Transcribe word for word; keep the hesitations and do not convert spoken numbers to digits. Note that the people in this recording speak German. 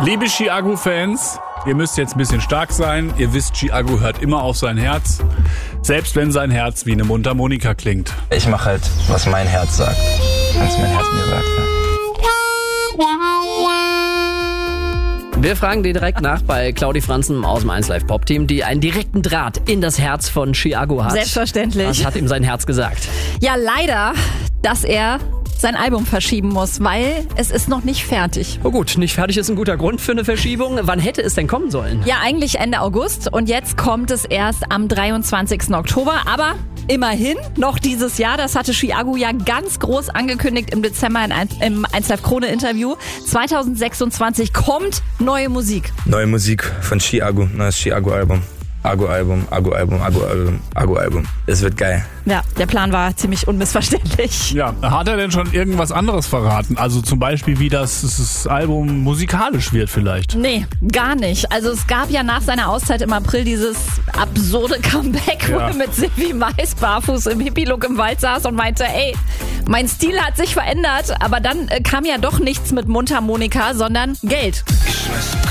Liebe Chiago-Fans, ihr müsst jetzt ein bisschen stark sein. Ihr wisst, Chiago hört immer auf sein Herz. Selbst wenn sein Herz wie eine Mundharmonika klingt. Ich mache halt, was mein Herz sagt. Was mein Herz mir sagt. Wir fragen dir direkt nach bei Claudi Franzen aus dem eins Live Pop Team, die einen direkten Draht in das Herz von Chiago hat. Selbstverständlich. Was hat ihm sein Herz gesagt? Ja, leider, dass er sein Album verschieben muss, weil es ist noch nicht fertig. Oh gut, nicht fertig ist ein guter Grund für eine Verschiebung. Wann hätte es denn kommen sollen? Ja, eigentlich Ende August und jetzt kommt es erst am dreiundzwanzigsten Oktober, aber immerhin noch dieses Jahr. Das hatte Chiago ja ganz groß angekündigt im Dezember in ein, im eins Live Krone Interview. zwanzig sechsundzwanzig kommt neue Musik. Neue Musik von Chiago, neues Chiago-Album. Ago-Album, Ago-Album, Ago-Album, Ago-Album. Es wird geil. Ja, der Plan war ziemlich unmissverständlich. Ja, hat er denn schon irgendwas anderes verraten? Also zum Beispiel, wie das, das Album musikalisch wird vielleicht? Nee, gar nicht. Also es gab ja nach seiner Auszeit im April dieses absurde Comeback, wo Ja. er mit Silvi Mais barfuß im Hippie-Look im Wald saß und meinte, ey, mein Stil hat sich verändert, aber dann äh, kam ja doch nichts mit Mundharmonika, sondern Geld.